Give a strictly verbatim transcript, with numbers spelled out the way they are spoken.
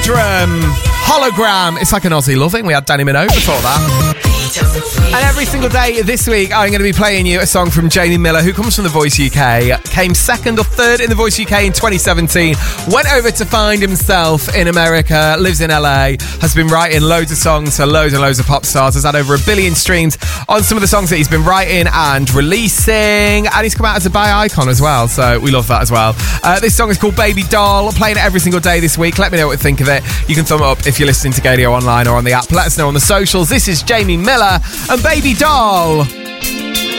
Drum, Hologram. It's like an Aussie loving. We had Danny Minogue before that. And every single day this week, I'm going to be playing you a song from Jamie Miller, who comes from The Voice U K, came second or third in The Voice U K in twenty seventeen, went over to find himself in America, lives in L A, has been writing loads of songs for loads and loads of pop stars, has had over a billion streams on some of the songs that he's been writing and releasing, and he's come out as a bi icon as well, so we love that as well. Uh, this song is called Baby Doll. I'm playing it every single day this week. Let me know what you think of it. You can thumb it up if you're listening to Gadio online or on the app. Let us know on the socials. This is Jamie Miller and Baby Doll.